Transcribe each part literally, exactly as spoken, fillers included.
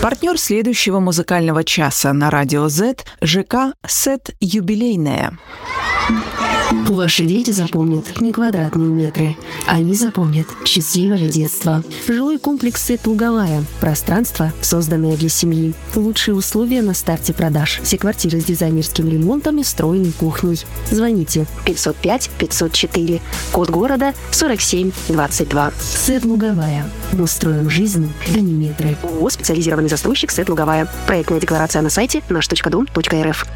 Партнер следующего музыкального часа на радио Z – ЖК «Сет Юбилейная». Ваши дети запомнят не квадратные метры. Они запомнят счастливое детство. Жилой комплекс «Сет Луговая». Пространство, созданное для семьи. Лучшие условия на старте продаж. Все квартиры с дизайнерским ремонтом и встроенной кухней. Звоните пятьсот пять пятьсот четыре. Код города сорок семь двадцать два. «Сет Луговая». Мы строим жизнь, а не метры. ООО «Специализированный застройщик «Сет Луговая». Проектная декларация на сайте наш точка дом точка эр эф.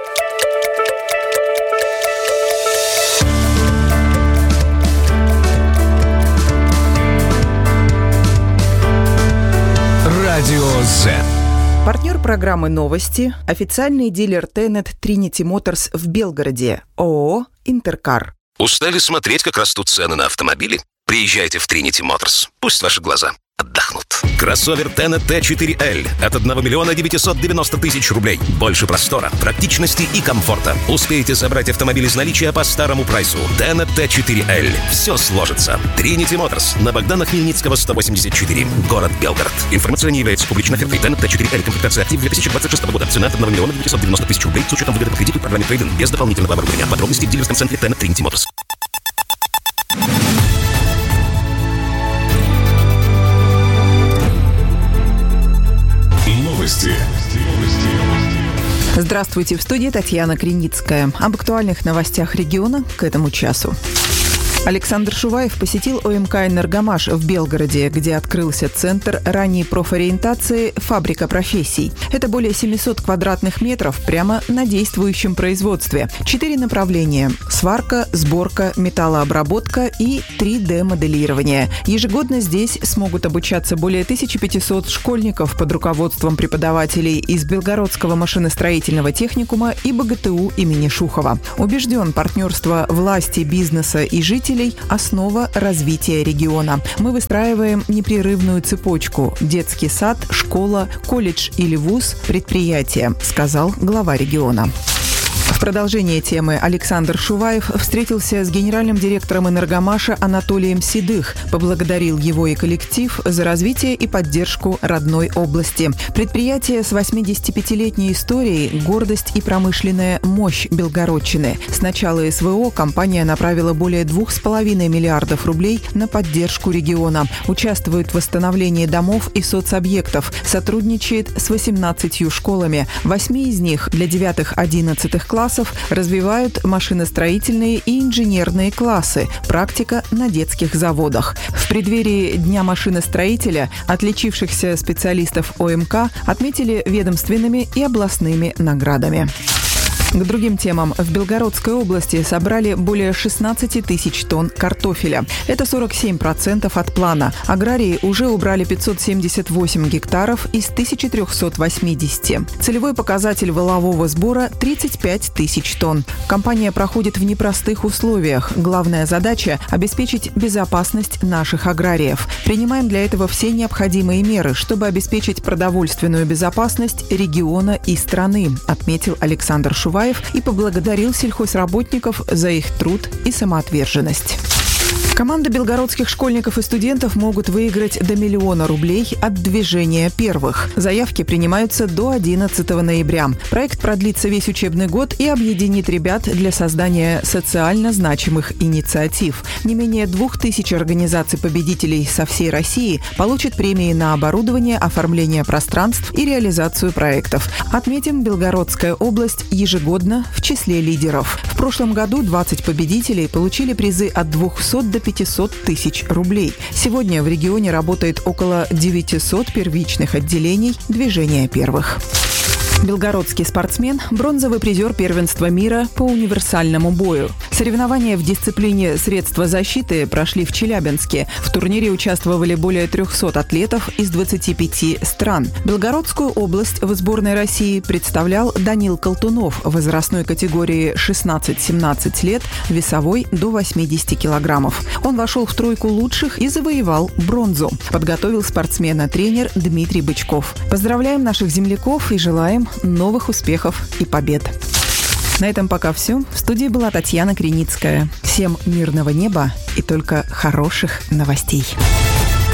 Радио Z. Партнер программы «Новости» – официальный дилер Тенет Trinity Motors в Белгороде, ООО «Интеркар». Устали смотреть, как растут цены на автомобили? Приезжайте в Trinity Motors. Пусть ваши глаза отдохнут. Кроссовер Тенет Т четыре Л от одного миллиона девятисот девяносто тысяч рублей. Больше простора, практичности и комфорта. Успеете забрать автомобиль из наличия по старому прайсу. Тенет Т четыре Л. Все сложится. Trinity Motors на Богдана Хмельницкого сто восемьдесят четыре. Город Белгород. Информация не является публичной офертой. Тенет Т четыре Л. Комплектация актив две тысячи двадцать шестого года. Цена от одного миллиона девятисот девяносто тысяч рублей с учетом выгоды по кредиту и программе трейд-ин. Без дополнительного оборудования. Подробности в дилерском центре Тенет Trinity Motors. Здравствуйте, в студии Татьяна Криницкая. Об актуальных новостях региона к этому часу. Александр Шуваев посетил ОМК «Энергомаш» в Белгороде, где открылся центр ранней профориентации «Фабрика профессий». Это более семьсот квадратных метров прямо на действующем производстве. Четыре направления – сварка, сборка, металлообработка и три дэ-моделирование. Ежегодно здесь смогут обучаться более тысячи пятисот школьников под руководством преподавателей из Белгородского машиностроительного техникума и Бэ Гэ Тэ У имени Шухова. Убежден, партнерство власти, бизнеса и жителей – основа развития региона. Мы выстраиваем непрерывную цепочку – детский сад, школа, колледж или вуз, предприятие, сказал глава региона. В продолжение темы Александр Шуваев встретился с генеральным директором «Энергомаша» Анатолием Седых, поблагодарил его и коллектив за развитие и поддержку родной области. Предприятие с восьмидесятипятилетней историей – гордость и промышленная мощь Белгородчины. С начала эс вэ о компания направила более двух с половиной миллиардов рублей на поддержку региона. Участвует в восстановлении домов и соцобъектов, сотрудничает с восемнадцатью школами. Восьми из них для девятых-одиннадцатых классов развивают машиностроительные и инженерные классы, практика на детских заводах. В преддверии Дня машиностроителя отличившихся специалистов о эм ка отметили ведомственными и областными наградами. К другим темам. В Белгородской области собрали более шестнадцать тысяч тонн картофеля. Это сорок семь процентов от плана. Аграрии уже убрали пятьсот семьдесят восемь гектаров из тысяча триста восемьдесят. Целевой показатель валового сбора – тридцать пять тысяч тонн. Компания проходит в непростых условиях. Главная задача – обеспечить безопасность наших аграриев. Принимаем для этого все необходимые меры, чтобы обеспечить продовольственную безопасность региона и страны, отметил Александр Шуваев и поблагодарил сельхозработников за их труд и самоотверженность. Команда белгородских школьников и студентов могут выиграть до миллиона рублей от движения первых. Заявки принимаются до одиннадцатого ноября. Проект продлится весь учебный год и объединит ребят для создания социально значимых инициатив. Не менее двух тысяч организаций-победителей со всей России получат премии на оборудование, оформление пространств и реализацию проектов. Отметим, Белгородская область ежегодно в числе лидеров. В прошлом году двадцать победителей получили призы от двухсот до пятисот тысяч рублей. Сегодня в регионе работает около девятисот первичных отделений движения первых. Белгородский спортсмен – бронзовый призер первенства мира по универсальному бою. Соревнования в дисциплине «Средства защиты» прошли в Челябинске. В турнире участвовали более трехсот атлетов из двадцати пяти стран. Белгородскую область в сборной России представлял Данил Колтунов в возрастной категории шестнадцать-семнадцать лет, весовой до восьмидесяти килограммов. Он вошел в тройку лучших и завоевал бронзу. Подготовил спортсмена тренер Дмитрий Бычков. Поздравляем наших земляков и желаем новых успехов и побед. На этом пока все. В студии была Татьяна Криницкая. Всем мирного неба и только хороших новостей.